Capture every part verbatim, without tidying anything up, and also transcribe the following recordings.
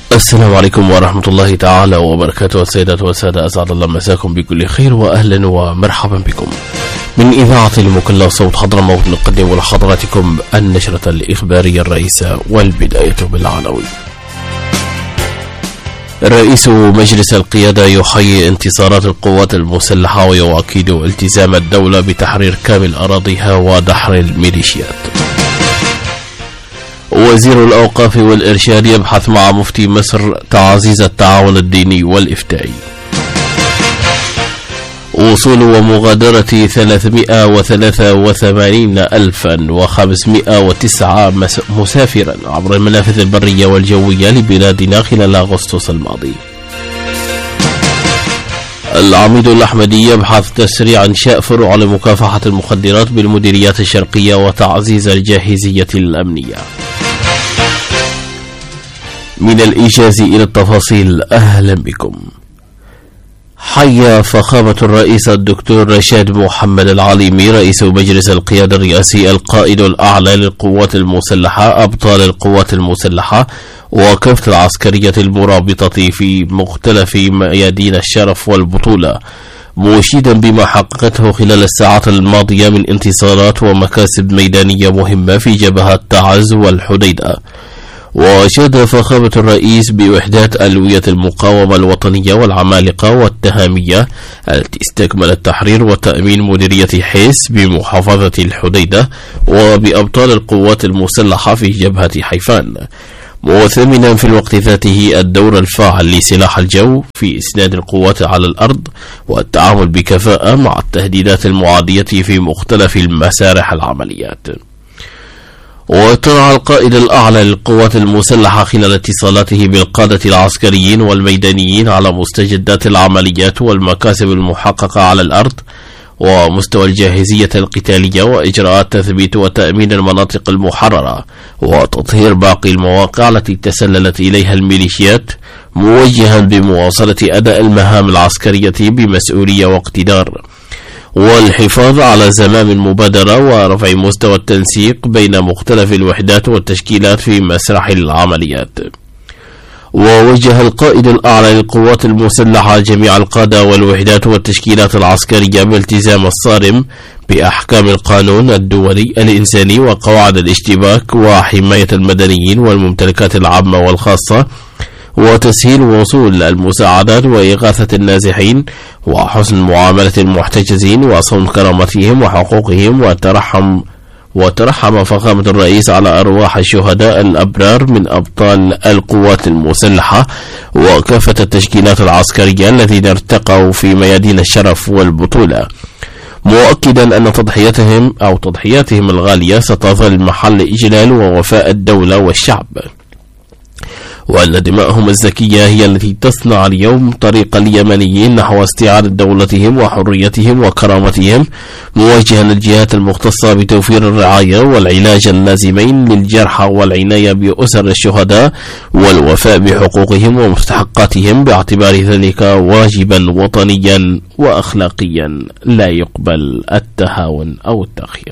السلام عليكم ورحمة الله تعالى وبركاته. السيدات والسادة، أسعد الله مساكم بكل خير وأهلا ومرحبا بكم من إذاعة المكلا صوت حضرموت. نقدم لحضراتكم النشرة الإخبارية الرئيسة والبداية بالعناوين. رئيس مجلس القيادة يحيي انتصارات القوات المسلحة ويؤكد التزام الدولة بتحرير كامل أراضيها ودحر الميليشيات. وزير الأوقاف والإرشاد يبحث مع مفتي مصر تعزيز التعاون الديني والإفتائي. وصول ومغادرة ثلاثمائة وثلاثة وثمانين ألفا وخمسمائة وتسعة مسافرا عبر المنافذ البرية والجوية لبلادنا خلال أغسطس الماضي. العميد الأحمدي يبحث تسريع إنشاء فروع لمكافحة المخدرات بالمديريات الشرقية وتعزيز الجاهزية الأمنية. من الإيجاز إلى التفاصيل، أهلا بكم. حيا فخامة الرئيس الدكتور رشاد محمد العليمي رئيس مجلس القيادة الرئاسي القائد الأعلى للقوات المسلحة أبطال القوات المسلحة وكافة العسكرية المرابطة في مختلف ميادين الشرف والبطولة، مشيدا بما حققته خلال الساعات الماضية من انتصارات ومكاسب ميدانية مهمة في جبهات تعز والحديدة. وشاد فخامة الرئيس بوحدات ألوية المقاومة الوطنية والعمالقة والتهامية التي استكملت التحرير وتأمين مديرية حيس بمحافظة الحديدة وبأبطال القوات المسلحة في جبهة حيفان، مثمنا في الوقت ذاته الدور الفاعل لسلاح الجو في إسناد القوات على الأرض والتعامل بكفاءة مع التهديدات المعادية في مختلف المسارح العمليات. وطلع القائد الأعلى للقوات المسلحة خلال اتصالاته بالقادة العسكريين والميدانيين على مستجدات العمليات والمكاسب المحققة على الأرض ومستوى الجاهزية القتالية وإجراءات تثبيت وتأمين المناطق المحررة وتطهير باقي المواقع التي تسللت إليها الميليشيات، موجها بمواصلة أداء المهام العسكرية بمسؤولية واقتدار والحفاظ على زمام المبادرة ورفع مستوى التنسيق بين مختلف الوحدات والتشكيلات في مسرح العمليات. ووجه القائد الأعلى للقوات المسلحة جميع القادة والوحدات والتشكيلات العسكرية بالالتزام الصارم بأحكام القانون الدولي الإنساني وقواعد الاشتباك وحماية المدنيين والممتلكات العامة والخاصة وتسهيل وصول المساعدات وإغاثة النازحين وحسن معاملة المحتجزين وصون كرامتهم وحقوقهم. وترحم وترحم فخامة الرئيس على أرواح الشهداء الأبرار من أبطال القوات المسلحة وكافة التشكيلات العسكرية الذين ارتقوا في ميادين الشرف والبطولة، مؤكدا أن تضحيتهم أو تضحياتهم الغالية ستظل محل إجلال ووفاء الدولة والشعب، وأن دماءهم الزكية هي التي تصنع اليوم طريق اليمنيين نحو استعادة دولتهم وحريتهم وكرامتهم، موجها الجهات المختصة بتوفير الرعاية والعلاج اللازمين للجرحى والعناية بأسر الشهداء والوفاء بحقوقهم ومستحقاتهم باعتبار ذلك واجبا وطنيا وأخلاقيا لا يقبل التهاون أو التأخير.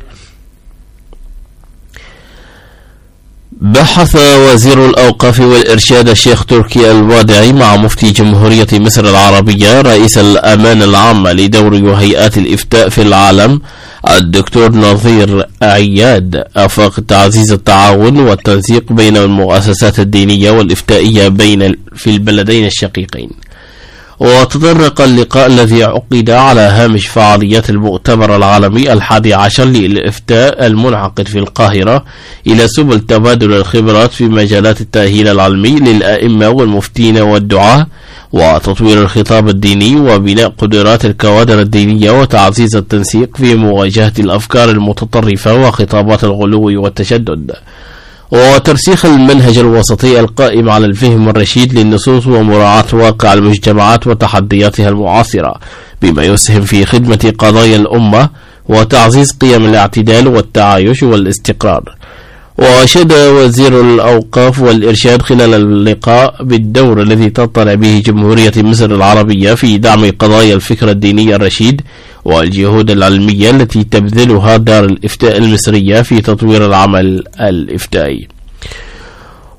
بحث وزير الأوقاف والإرشاد الشيخ تركي الوادعي مع مفتي جمهورية مصر العربية رئيس الأمانة العامة لدور وهيئات الإفتاء في العالم الدكتور نظير عياد آفاق تعزيز التعاون والتنسيق بين المؤسسات الدينية والإفتائية بين في البلدين الشقيقين. وتطرق اللقاء الذي عقد على هامش فعاليات المؤتمر العالمي الحادي عشر للإفتاء المنعقد في القاهرة إلى سبل تبادل الخبرات في مجالات التأهيل العلمي للأئمة والمفتين والدعاة وتطوير الخطاب الديني وبناء قدرات الكوادر الدينية وتعزيز التنسيق في مواجهة الأفكار المتطرفة وخطابات الغلو والتشدد، وترسيخ المنهج الوسطي القائم على الفهم الرشيد للنصوص ومراعاة واقع المجتمعات وتحدياتها المعاصرة بما يسهم في خدمة قضايا الأمة وتعزيز قيم الاعتدال والتعايش والاستقرار. وأشاد وزير الأوقاف والإرشاد خلال اللقاء بالدور الذي تطلع به جمهورية مصر العربية في دعم قضايا الفكر الديني الرشيد والجهود العلمية التي تبذلها دار الإفتاء المصرية في تطوير العمل الإفتائي.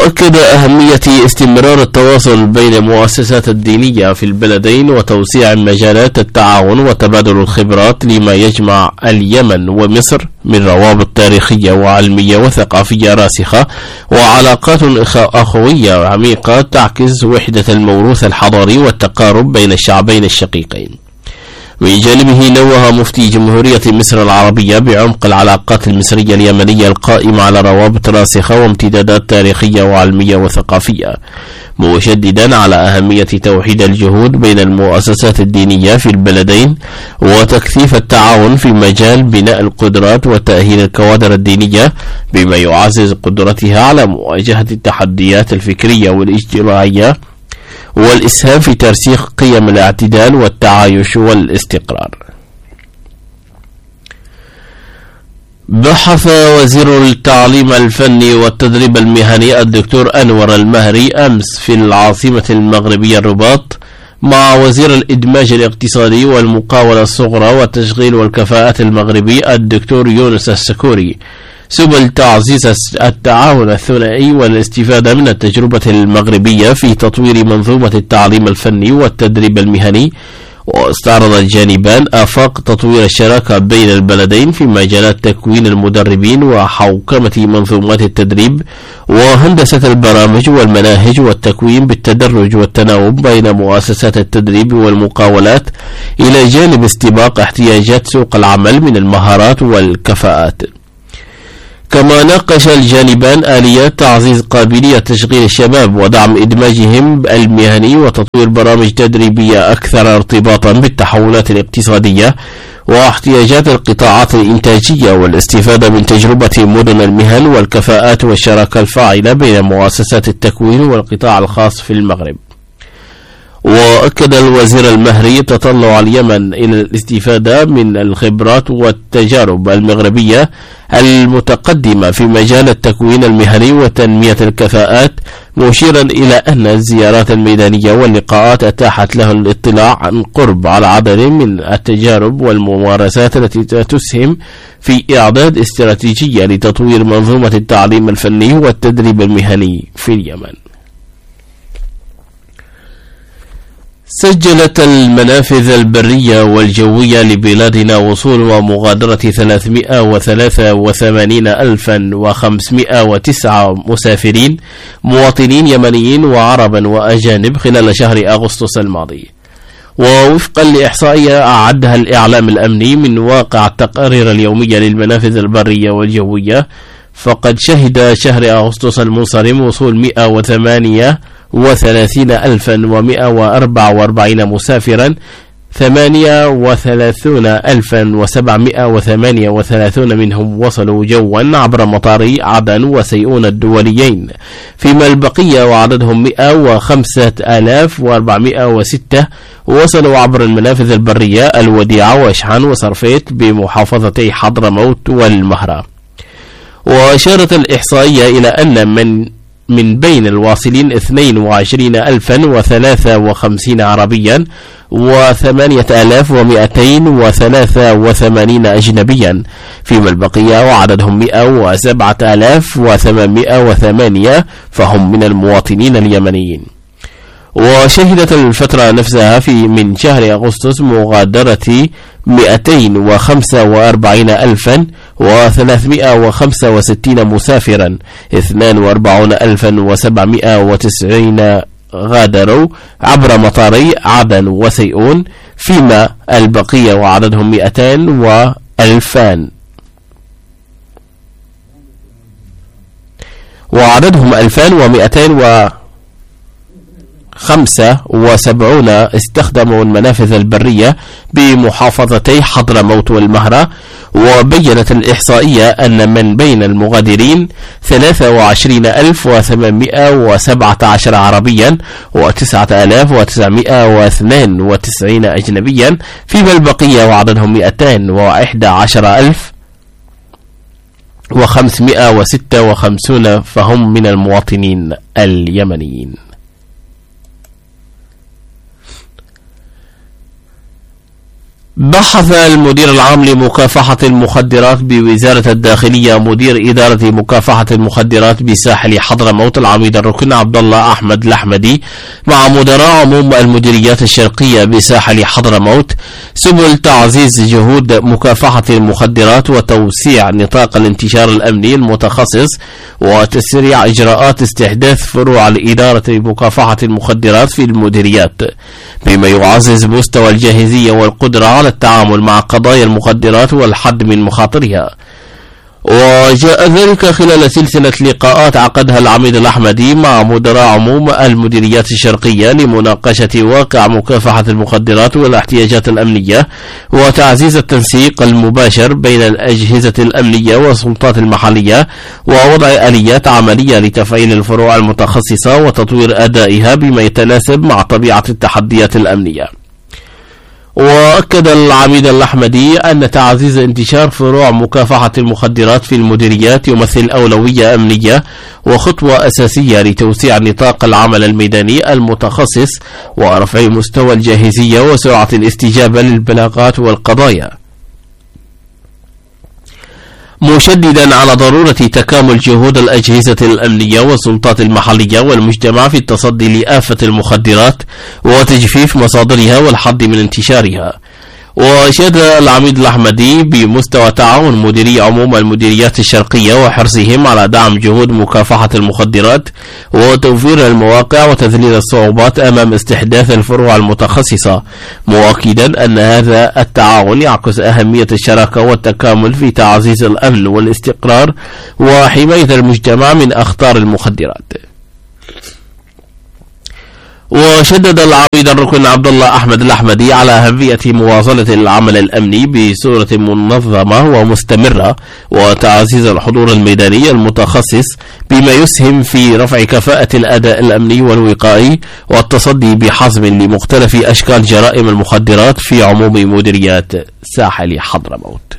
وأكد أهمية استمرار التواصل بين المؤسسات الدينية في البلدين وتوسيع مجالات التعاون وتبادل الخبرات لما يجمع اليمن ومصر من روابط تاريخية وعلمية وثقافية راسخة وعلاقات أخوية عميقة تعكس وحدة الموروث الحضاري والتقارب بين الشعبين الشقيقين. من جانبه نوه مفتي جمهورية مصر العربية بعمق العلاقات المصرية اليمنية القائمة على روابط راسخة وامتدادات تاريخية وعلمية وثقافية، مشددا على أهمية توحيد الجهود بين المؤسسات الدينية في البلدين وتكثيف التعاون في مجال بناء القدرات وتأهيل الكوادر الدينية بما يعزز قدرتها على مواجهة التحديات الفكرية والاجتماعية والإسهام في ترسيخ قيم الاعتدال والتعايش والاستقرار. بحث وزير التعليم الفني والتدريب المهني الدكتور أنور المهري أمس في العاصمة المغربية الرباط مع وزير الإدماج الاقتصادي والمقاولة الصغرى والتشغيل والكفاءات المغربي الدكتور يونس السكوري سبل تعزيز التعاون الثنائي والاستفادة من التجربة المغربية في تطوير منظومة التعليم الفني والتدريب المهني. واستعرض الجانبان آفاق تطوير الشراكة بين البلدين في مجالات تكوين المدربين وحوكمة منظومات التدريب وهندسة البرامج والمناهج والتكوين بالتدرج والتناوب بين مؤسسات التدريب والمقاولات إلى جانب استباق احتياجات سوق العمل من المهارات والكفاءات. كما ناقش الجانبان آليات تعزيز قابلية تشغيل الشباب ودعم إدماجهم المهني وتطوير برامج تدريبية أكثر ارتباطا بالتحولات الاقتصادية واحتياجات القطاعات الإنتاجية والاستفادة من تجربة مدن المهن والكفاءات والشراكة الفاعلة بين مؤسسات التكوين والقطاع الخاص في المغرب. وأكد الوزير المهري تطلع اليمن إلى الاستفادة من الخبرات والتجارب المغربية المتقدمة في مجال التكوين المهني وتنمية الكفاءات، مشيرا إلى أن الزيارات الميدانية واللقاءات أتاحت له الاطلاع عن قرب على عدد من التجارب والممارسات التي تسهم في إعداد استراتيجية لتطوير منظومة التعليم الفني والتدريب المهني في اليمن. سجلت المنافذ البرية والجوية لبلادنا وصول ومغادرة ثلاثمائة وثلاثة وثمانين ألفا وخمسمائة وتسعة مسافرين مواطنين يمنيين وعربا وأجانب خلال شهر أغسطس الماضي. ووفقا لإحصائية أعدها الإعلام الأمني من واقع التقارير اليومية للمنافذ البرية والجوية، فقد شهد شهر أغسطس المنصرم وصول مائة وثمانية وثلاثين ألفا ومائة وأربعة وأربعين مسافرا، ثمانية وثلاثين ألفا وسبعمائة وثمانية وثلاثين منهم وصلوا جوا عبر مطاري عدن وسيئون الدوليين، فيما البقية وعددهم مائة وخمسة آلاف وأربعمائة وستة وصلوا عبر المنافذ البرية الوديعة واشحان وصرفيت بمحافظتي حضرموت والمهرة. وأشارت الإحصائية إلى أن من من بين الواصلين اثنين وعشرين ألفا وثلاثة وخمسين عربيا وثمانية آلاف ومائتين وثلاثة وثمانين أجنبيا، فيما البقية وعددهم مائة وسبعة آلاف وثمانمائة وثمانية فهم من المواطنين اليمنيين. وشهدت الفترة نفسها في من شهر أغسطس مغادرة مئتين وخمسة وأربعين ألفا وثلاثمائة وخمسة وستين مسافرا، اثنان وأربعين ألفا وسبعمائة وتسعين غادروا عبر مطاري عدن وسيئون، فيما البقية وعددهم مئتان وألفان وعددهم ألفان ومئتين و خمسة وسبعون استخدموا المنافذ البرية بمحافظتي حضرموت والمهرة. وبينت الإحصائية أن من بين المغادرين ثلاثة وعشرين ألف وثمانمائة وسبعة عشر عربيا وتسعة آلاف وتسعمائة واثنين وتسعين أجنبيا، فيما البقية وعددهم مئتين وأحد عشر ألف وخمسمائة وستة وخمسين فهم من المواطنين اليمنيين. بحث المدير العام لمكافحة المخدرات بوزارة الداخلية مدير إدارة مكافحة المخدرات بساحل حضرموت العميد الركن عبد الله أحمد الأحمدي مع مدراء عموم المديريات الشرقية بساحل حضرموت سبل تعزيز جهود مكافحة المخدرات وتوسيع نطاق الانتشار الأمني المتخصص وتسريع إجراءات استحداث فروع الإدارة لمكافحة المخدرات في المديريات بما يعزز مستوى الجاهزية والقدرة على التعامل مع قضايا المخدرات والحد من مخاطرها. وجاء ذلك خلال سلسلة لقاءات عقدها العميد الأحمدي مع مدراء عموم المديريات الشرقية لمناقشة واقع مكافحة المخدرات والاحتياجات الأمنية وتعزيز التنسيق المباشر بين الأجهزة الأمنية والسلطات المحلية ووضع آليات عملية لتفعيل الفروع المتخصصة وتطوير أدائها بما يتناسب مع طبيعة التحديات الأمنية. وأكد العميد الأحمدي أن تعزيز انتشار فروع مكافحة المخدرات في المديريات يمثل أولوية أمنية وخطوة أساسية لتوسيع نطاق العمل الميداني المتخصص ورفع مستوى الجاهزية وسرعة الاستجابة للبلاغات والقضايا، مشددا على ضرورة تكامل جهود الأجهزة الأمنية والسلطات المحلية والمجتمع في التصدي لآفة المخدرات وتجفيف مصادرها والحد من انتشارها. وأشاد العميد الأحمدي بمستوى تعاون مديري عموم المديريات الشرقية وحرصهم على دعم جهود مكافحة المخدرات وتوفير المواقع وتذليل الصعوبات أمام استحداث الفروع المتخصصة، مؤكدا أن هذا التعاون يعكس أهمية الشراكة والتكامل في تعزيز الأمن والاستقرار وحماية المجتمع من أخطار المخدرات. وشدد العميد الركن عبد الله أحمد الأحمدي على أهمية مواصلة العمل الأمني بصورة منظمة ومستمرة وتعزيز الحضور الميداني المتخصص بما يسهم في رفع كفاءة الأداء الأمني والوقائي والتصدي بحزم لمختلف أشكال جرائم المخدرات في عموم مديريات ساحل حضرموت.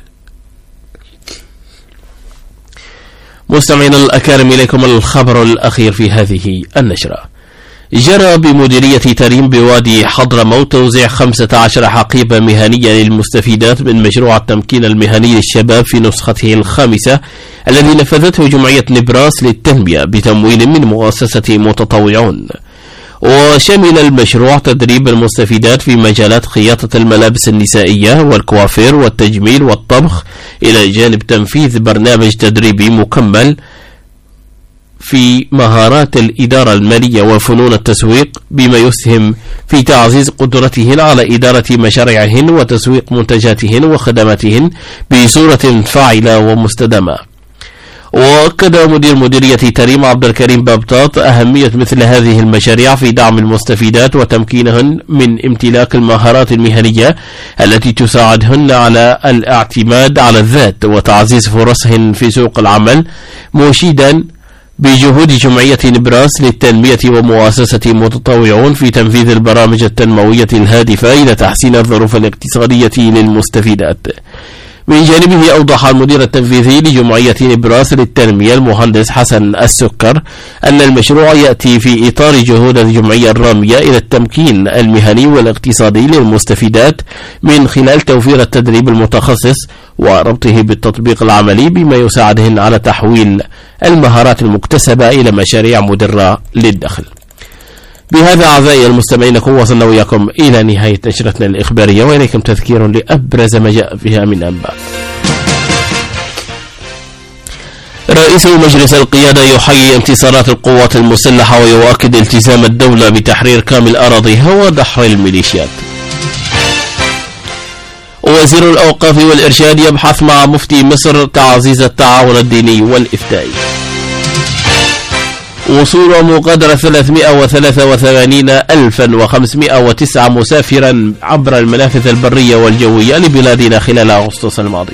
مستمعينا الأكارم، إليكم الخبر الأخير في هذه النشرة. جرى بمديرية تريم بوادي حضرموت توزيع خمسة عشر حقيبة مهنية للمستفيدات من مشروع التمكين المهني للشباب في نسخته الخامسة الذي نفذته جمعية نبراس للتنمية بتمويل من مؤسسة متطوعون. وشمل المشروع تدريب المستفيدات في مجالات خياطة الملابس النسائية والكوافير والتجميل والطبخ إلى جانب تنفيذ برنامج تدريبي مكمل في مهارات الإدارة المالية وفنون التسويق بما يسهم في تعزيز قدرتهن على إدارة مشاريعهن وتسويق منتجاتهن وخدماتهن بصورة فاعلة ومستدامة. وأكد مدير مديرية تريم عبد الكريم بابطاط أهمية مثل هذه المشاريع في دعم المستفيدات وتمكينهن من امتلاك المهارات المهنية التي تساعدهن على الاعتماد على الذات وتعزيز فرصهن في سوق العمل، مشيدا بجهود جمعية نبراس للتنمية ومؤسسة متطوعون في تنفيذ البرامج التنموية الهادفة إلى تحسين الظروف الاقتصادية للمستفيدات. من جانبه أوضح المدير التنفيذي لجمعية نبراس للتنمية المهندس حسن السكر أن المشروع يأتي في إطار جهود الجمعية الرامية إلى التمكين المهني والاقتصادي للمستفيدات من خلال توفير التدريب المتخصص وربطه بالتطبيق العملي بما يساعدهن على تحويل المهارات المكتسبة إلى مشاريع مدرة للدخل. بهذا أعزائي المستمعين نكون وصلنا وياكم إلى نهاية نشرتنا الإخبارية، وإليكم تذكير لأبرز ما جاء فيها من أنباء. رئيس مجلس القيادة يحيي انتصارات القوات المسلحة ويؤكد التزام الدولة بتحرير كامل أراضيها ودحر الميليشيات. وزير الأوقاف والإرشاد يبحث مع مفتي مصر تعزيز التعاون الديني والإفتائي. وصول مقدرة ثلاثمائة وثلاثة وثمانين ألفا وخمسمائة وتسعة مسافرا عبر المنافذ البرية والجوية لبلادنا خلال أغسطس الماضي.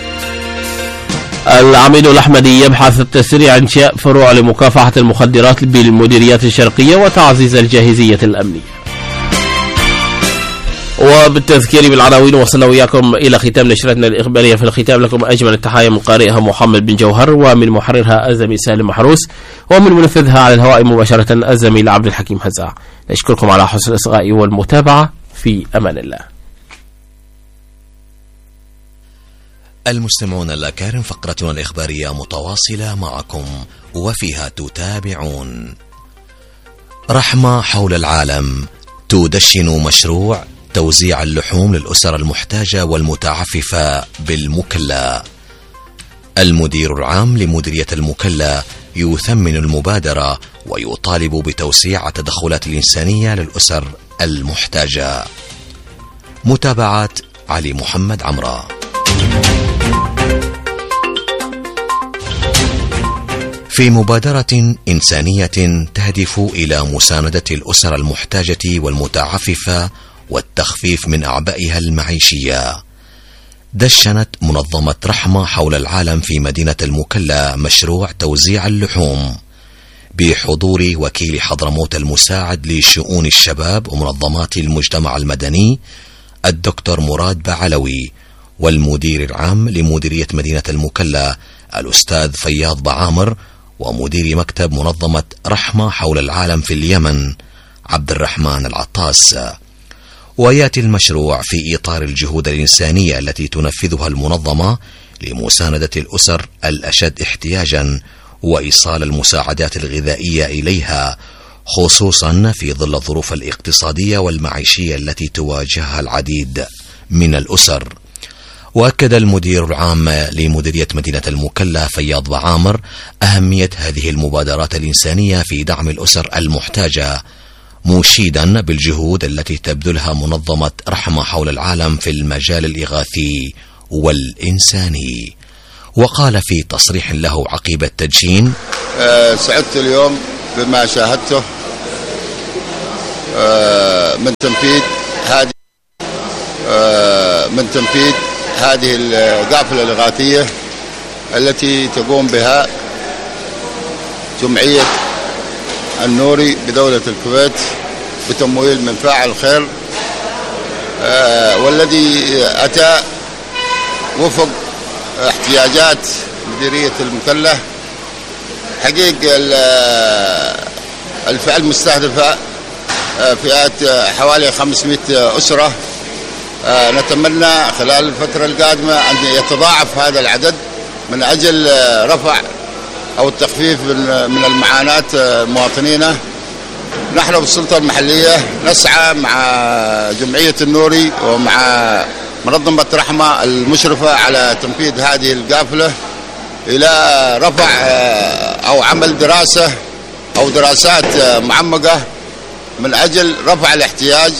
العميد الأحمدي يبحث تسريع إنشاء فروع لمكافحة المخدرات بالمديريات الشرقية وتعزيز الجاهزية الأمنية. وبالتذكير بالعناوين وصلنا وياكم إلى ختام نشرتنا الإخبارية. في الختام لكم أجمل التحايا من قارئها محمد بن جوهر، ومن محررها الزميل سالم محروس، ومن منفذها على الهواء مباشرة الزميل عبد الحكيم هزاع. نشكركم على حسن الإصغاء والمتابعة. في أمان الله. المستمعون الأكارم، فقرتنا الإخبارية متواصلة معكم وفيها تتابعون: رحمة حول العالم تدشن مشروع توزيع اللحوم للأسر المحتاجة والمتعففة بالمكلا. المدير العام لمديرية المكلا يثمن المبادرة ويطالب بتوسيع التدخلات الإنسانية للأسر المحتاجة. متابعة علي محمد عمرة. في مبادرة إنسانية تهدف إلى مساندة الأسر المحتاجة والمتعففة والتخفيف من أعبائها المعيشية، دشنت منظمة رحمة حول العالم في مدينة المكلا مشروع توزيع اللحوم بحضور وكيل حضرموت المساعد لشؤون الشباب ومنظمات المجتمع المدني الدكتور مراد بعلوي، والمدير العام لمديرية مدينة المكلا الأستاذ فياض بعامر، ومدير مكتب منظمة رحمة حول العالم في اليمن عبد الرحمن العطاس. ويأتي المشروع في إطار الجهود الإنسانية التي تنفذها المنظمة لمساندة الأسر الأشد احتياجا وإيصال المساعدات الغذائية إليها، خصوصا في ظل الظروف الاقتصادية والمعيشية التي تواجهها العديد من الأسر. وأكد المدير العام لمديرية مدينة المكلا فياض بعامر أهمية هذه المبادرات الإنسانية في دعم الأسر المحتاجة، مشيدا بالجهود التي تبذلها منظمة رحمة حول العالم في المجال الإغاثي والإنساني. وقال في تصريح له عقب التدشين: أه سعدت اليوم بما شاهدته أه من تنفيذ هذه أه من تنفيذ هذه القافلة الإغاثية التي تقوم بها جمعية النوري بدولة الكويت بتمويل من فاعل خير، آه والذي أتى وفق احتياجات مديرية المكلا. حقيقة الفئة المستهدفة فئات حوالي خمسمائة أسرة، آه نتمنى خلال الفترة القادمة أن يتضاعف هذا العدد من أجل رفع أو التخفيف من المعاناة مواطنينا. نحن بالسلطة المحلية نسعى مع جمعية النوري ومع منظمة رحمة المشرفة على تنفيذ هذه القافلة إلى رفع أو عمل دراسة أو دراسات معمقة من أجل رفع الاحتياج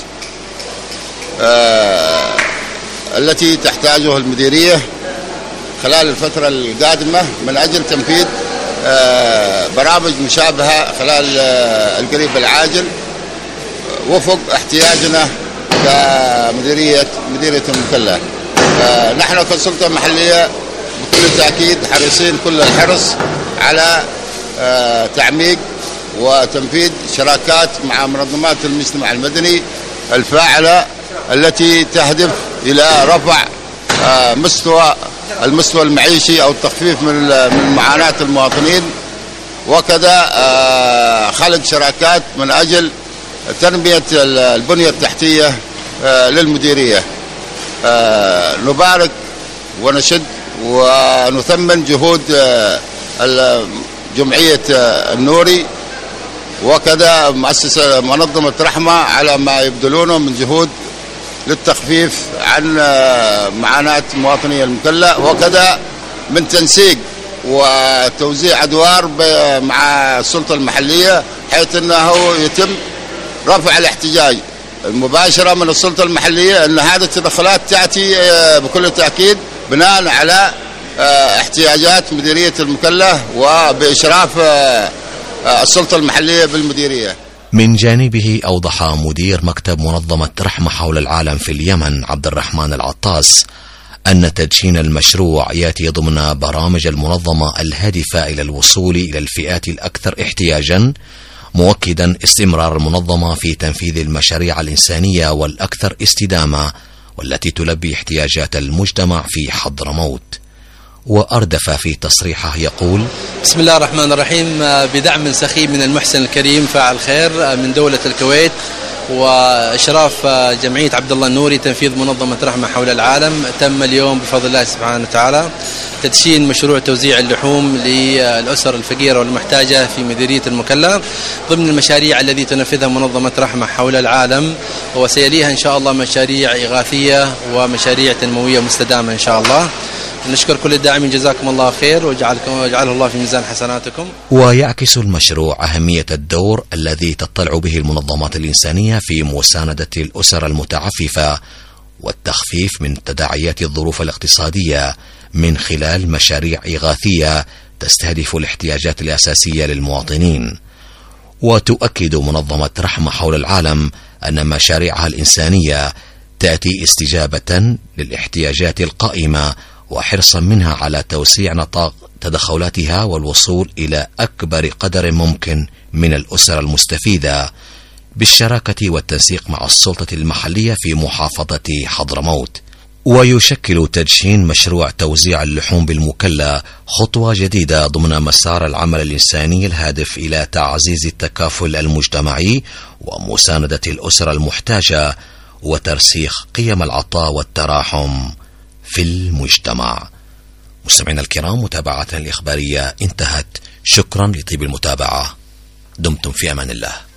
التي تحتاجه المديرية خلال الفترة القادمة من أجل تنفيذ برامج مشابهة خلال القريب العاجل وفق احتياجنا كمديرية مديرية المكلا. نحن كسلطة محلية بكل تأكيد حريصين كل الحرص على تعميق وتنفيذ شراكات مع منظمات المجتمع المدني الفاعلة التي تهدف إلى رفع مستوى المستوى المعيشي أو التخفيف من معاناة المواطنين، وكذا خلق شراكات من أجل تنمية البنية التحتية للمديرية. نبارك ونشد ونثمن جهود جمعية النوري وكذا مؤسسة منظمة رحمة على ما يبذلونه من جهود للتخفيف عن معاناة مواطني المكلا، وكذا من تنسيق وتوزيع أدوار مع السلطة المحلية حيث أنه يتم رفع الاحتجاج المباشرة من السلطة المحلية، أن هذه التدخلات تأتي بكل تأكيد بناء على احتياجات مديرية المكلا وبإشراف السلطة المحلية بالمديرية. من جانبه أوضح مدير مكتب منظمة رحمة حول العالم في اليمن عبد الرحمن العطاس أن تدشين المشروع يأتي ضمن برامج المنظمة الهادفة إلى الوصول إلى الفئات الأكثر احتياجا، مؤكدا استمرار المنظمة في تنفيذ المشاريع الإنسانية والأكثر استدامة والتي تلبي احتياجات المجتمع في حضرموت. وأردف في تصريحه يقول: بسم الله الرحمن الرحيم. بدعم سخي من المحسن الكريم فاعل خير من دولة الكويت وإشراف جمعية عبد الله النوري تنفيذ منظمة رحمة حول العالم، تم اليوم بفضل الله سبحانه وتعالى تدشين مشروع توزيع اللحوم للأسر الفقيرة والمحتاجة في مديرية المكلا ضمن المشاريع التي تنفذها منظمة رحمة حول العالم، وسيليها إن شاء الله مشاريع إغاثية ومشاريع تنموية مستدامة إن شاء الله. نشكر كل الداعمين، جزاكم الله خير وجعلكم وجعله الله في ميزان حسناتكم. ويعكس المشروع أهمية الدور الذي تطلع به المنظمات الإنسانية في مساندة الأسر المتعففة والتخفيف من تداعيات الظروف الاقتصادية من خلال مشاريع إغاثية تستهدف الاحتياجات الأساسية للمواطنين. وتؤكد منظمة رحمة حول العالم أن مشاريعها الإنسانية تأتي استجابة للاحتياجات القائمة وحرصا منها على توسيع نطاق تدخلاتها والوصول إلى أكبر قدر ممكن من الأسر المستفيدة بالشراكة والتنسيق مع السلطة المحلية في محافظة حضرموت. ويشكل تدشين مشروع توزيع اللحوم بالمكلا خطوة جديدة ضمن مسار العمل الإنساني الهادف إلى تعزيز التكافل المجتمعي ومساندة الأسرة المحتاجة وترسيخ قيم العطاء والتراحم في المجتمع. مستمعينا الكرام، متابعتنا الإخبارية انتهت. شكرا لطيب المتابعة، دمتم في أمان الله.